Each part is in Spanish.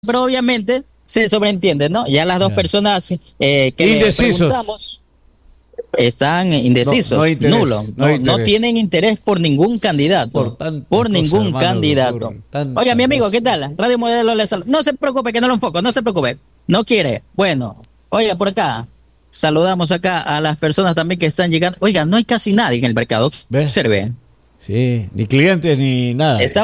pero obviamente se sobreentiende, ¿no? Ya las dos Ya. personas que le Indecisos. preguntamos están indecisos, No hay interés, nulo, no hay no interés. tienen interés por ningún candidato, Por tantas por cosas, ningún hermano, que candidato. ocurren, tantas Oiga, mi amigo, cosas. ¿qué tal? Radio Modelo le saluda. No se preocupe, que no lo enfoco, no se preocupe. No quiere. Bueno, oiga, por acá. Saludamos acá a las personas también que están llegando. Oiga, no hay casi nadie en el mercado. ¿Ves? Observe. Sí, ni clientes ni nada. Está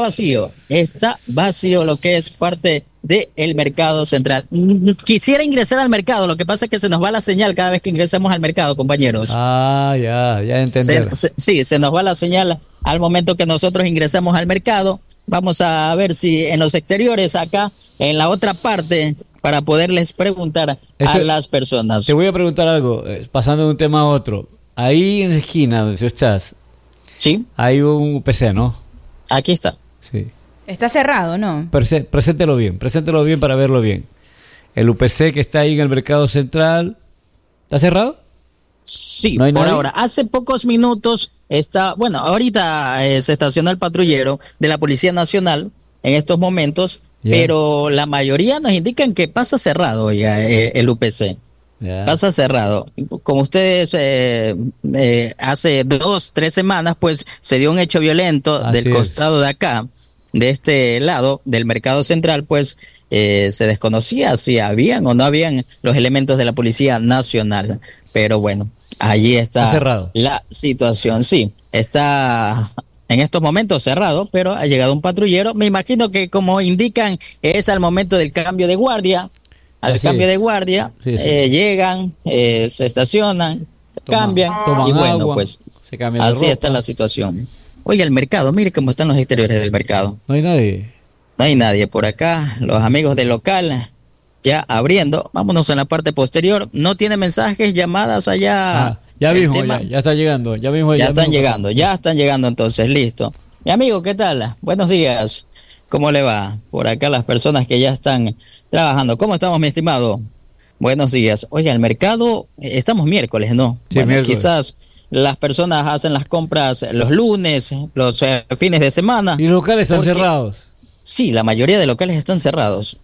vacío lo que es parte del mercado central. Quisiera ingresar al mercado, lo que pasa es que se nos va la señal cada vez que ingresamos al mercado, compañeros. Ya entender. Sí, se nos va la señal al momento que nosotros ingresamos al mercado. Vamos a ver si en los exteriores, acá, en la otra parte, para poderles preguntar a las personas. Te voy a preguntar algo, pasando de un tema a otro. Ahí en la esquina donde tú estás, Sí, hay un PC, ¿no? aquí está. Sí. Está cerrado, ¿no? Preséntelo bien para verlo bien. El UPC que está ahí en el mercado central, ¿está cerrado? Sí, ¿No hay por nadie? ahora. Hace pocos minutos bueno, ahorita se estacionó el patrullero de la Policía Nacional en estos momentos, Ya. pero la mayoría nos indican que pasa cerrado, oiga, el UPC. Ya. Pasa cerrado. Como ustedes hace 2, 3 semanas, pues se dio un hecho violento Así del es. costado de acá, de este lado del mercado central, pues se desconocía si habían o no habían los elementos de la Policía Nacional. Pero bueno, allí está cerrado. la situación. Sí, está en estos momentos cerrado, pero ha llegado un patrullero. Me imagino que, como indican, es al momento del cambio de guardia. Al Así cambio es. de guardia, Sí. llegan, se estacionan, cambian toman y bueno, agua, pues se cambian de así ropa. está la situación. Oye, el mercado, mire cómo están los exteriores del mercado. No hay nadie. No hay nadie por acá, los amigos del local ya abriendo. Vámonos en la parte posterior. No tiene mensajes, llamadas allá. Ya El mismo, tema- ya está llegando. Ya mismo, ya están mismo llegando, ya están llegando entonces, listo. Mi amigo, ¿qué tal? Buenos días. ¿Cómo le va? Por acá las personas que ya están trabajando. ¿Cómo estamos, mi estimado? Buenos días. Oye, el mercado, estamos miércoles, ¿no? Sí, Bueno, miércoles. quizás las personas hacen las compras los lunes, los fines de semana. Y los locales están Porque- cerrados. Sí, la mayoría de locales están cerrados.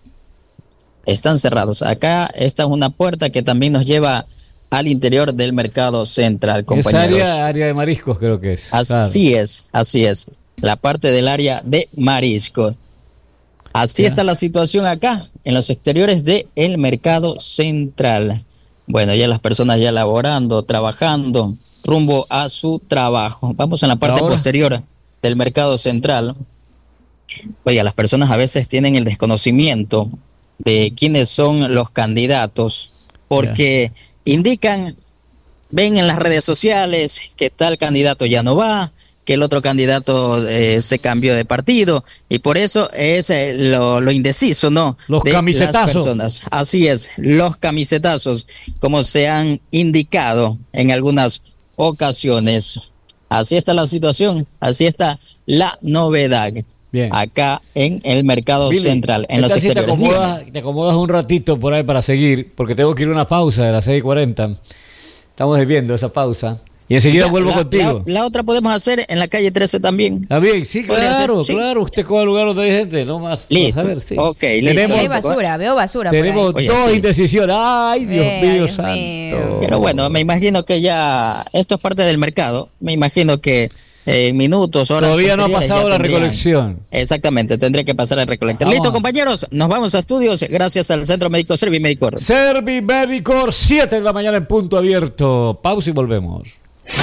Están cerrados. Acá esta es una puerta que también nos lleva al interior del mercado central, Es compañeros. área de mariscos, creo que es. Así es, así es. La parte del área de marisco. Así Ya. está la situación acá, en los exteriores del mercado central. Bueno, ya las personas ya laborando, trabajando, rumbo a su trabajo. Vamos en la parte Ahora. posterior del mercado central. Oye, las personas a veces tienen el desconocimiento de quiénes son los candidatos, porque indican, ven en las redes sociales que tal candidato ya no va, que el otro candidato se cambió de partido, y por eso es lo indeciso, ¿no? Los de camisetazos. las personas. Así es, los camisetazos, como se han indicado en algunas ocasiones. Así está la situación, así está la novedad. Bien. Acá en el mercado Billy, central, en ¿qué los tal si exteriores. te acomodas un ratito por ahí para seguir? Porque tengo que ir a una pausa de las 6:40. Estamos viendo esa pausa. Y enseguida Ya, vuelvo la- contigo. La otra podemos hacer en la calle 13 también. ¿Está bien? Sí, Podría claro, ser, sí. claro. Usted coge el lugar donde hay gente, no más. Listo. A ver, sí. Ok, listo. Tenemos, Hay basura, veo basura tenemos por ahí. Oye, dos sí. indecisiones. Ay, Dios mío Dios santo. mío. Pero bueno, me imagino que ya esto es parte del mercado. Me imagino que en minutos, horas Todavía no ha posteriores pasado ya la tendrían- recolección. Exactamente, tendría que pasar el recolector. Vamos Listo, a- compañeros, nos vamos a estudios gracias al Centro Médico Servimedicor. Servimedicor, 7 de la mañana en punto abierto. Pausa y volvemos.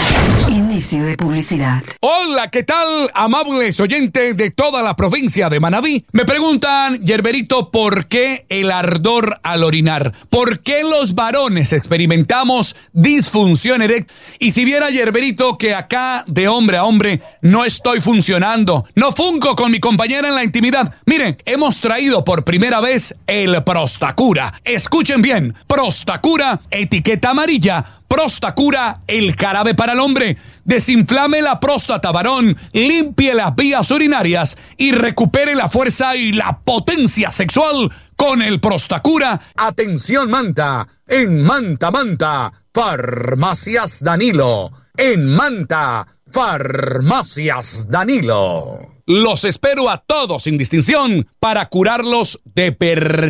Inicio de publicidad. Hola, ¿qué tal, amables oyentes de toda la provincia de Manabí? Me preguntan, Yerberito, ¿por qué el ardor al orinar? ¿Por qué los varones experimentamos disfunción eréctil? Y si viera, Yerberito, que acá de hombre a hombre no estoy funcionando, no funco con mi compañera en la intimidad. Miren, hemos traído por primera vez el Prostacura. Escuchen bien, Prostacura, etiqueta amarilla. Prostacura, el jarabe para el hombre. Desinflame la próstata, varón, limpie las vías urinarias y recupere la fuerza y la potencia sexual con el Prostacura. Atención, Manta, en Manta, Farmacias Danilo. En Manta, Farmacias Danilo. Los espero a todos sin distinción para curarlos de verdad.